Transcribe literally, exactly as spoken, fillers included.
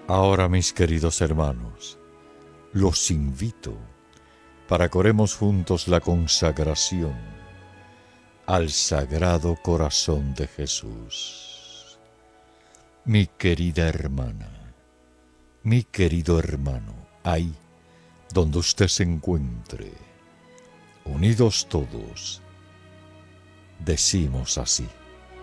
Ahora, mis queridos hermanos, los invito para que oremos juntos la consagración al Sagrado Corazón de Jesús. Mi querida hermana, mi querido hermano, ahí donde usted se encuentre, unidos todos, decimos así: